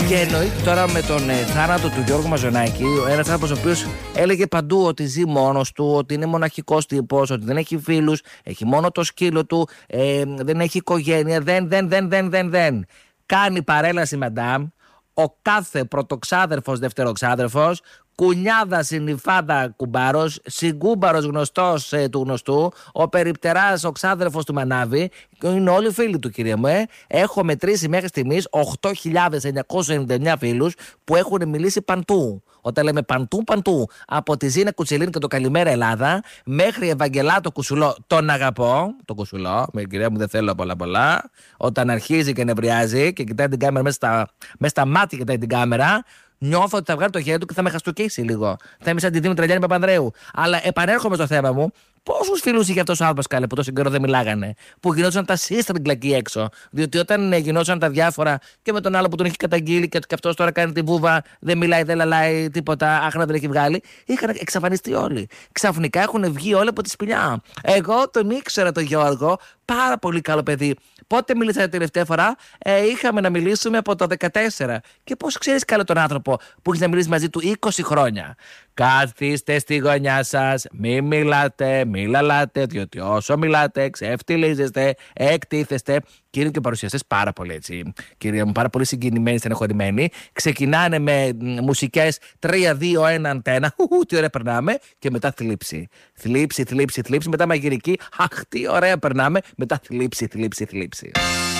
Και εννοείται τώρα με τον θάνατο του Γιώργου Μαζονάκη, ένας άνθρωπος ο οποίος έλεγε παντού ότι ζει μόνος του, ότι είναι μοναχικός τύπος, ότι δεν έχει φίλους, έχει μόνο το σκύλο του, δεν έχει οικογένεια, δεν. Κάνει παρέλαση, μαντάμ, ο κάθε πρωτοξάδερφος, δευτεροξάδερφος, κουνιάδα, συνυφάδα, κουμπάρος, συγκούμπαρος γνωστός του γνωστού, ο περιπτεράς, ο ξάδερφος του Μανάβη, είναι όλοι φίλοι του, κύριε μου. Έχω μετρήσει μέχρι στιγμής 8.999 φίλους που έχουν μιλήσει παντού. Όταν λέμε παντού, από τη Ζήνα Κουτσελίνη και το Καλημέρα Ελλάδα, μέχρι Ευαγγελάτο Κουσουλό, τον αγαπώ, τον Κουσουλό, με κυρία μου δεν θέλω πολλά, όταν αρχίζει και νευριάζει και κοιτάει την κάμερα μέσα στα μάτια, κοιτάει την κάμερα, νιώθω ότι θα βγάλει το χέρι του και θα με χαστοκίσει λίγο. Θα είμαι σαν τη Δήμητρα Γιάννη Παπανδρέου. Αλλά επανέρχομαι στο θέμα μου. Πόσους φίλους είχε αυτός ο άνθρωπος, καλέ, που τόσο καιρό δεν μιλάγανε, που γινόταν τα σύστριγγλα εκεί έξω. Διότι όταν γινόταν τα διάφορα και με τον άλλο που τον έχει καταγγείλει και αυτός τώρα κάνει τη βούβα, δεν μιλάει, δεν λαλάει τίποτα, άχνα δεν έχει βγάλει, είχαν εξαφανιστεί όλοι. Ξαφνικά έχουν βγει όλοι από τη σπηλιά. Εγώ τον ήξερα τον Γιώργο, πάρα πολύ καλό παιδί. Πότε μίλησα τελευταία φορά, είχαμε να μιλήσουμε από το 2014. Και πώς ξέρεις καλό τον άνθρωπο που έχεις να μιλήσει μαζί του 20 χρόνια. Καθίστε στη γωνιά σας, μη μιλάτε, μη λαλάτε, διότι όσο μιλάτε, ξεφτιλίζεστε, εκτίθεστε. Κύριοι και παρουσιαστές πάρα πολύ έτσι, κυρία μου, πάρα πολύ συγκινημένοι, στενεχωρημένοι. Ξεκινάνε με μουσικές 3-2-1 αντένα, τι ωραία περνάμε, και μετά θλίψη. Θλίψη, μετά μαγειρική, αχ, τι ωραία περνάμε, μετά θλίψη.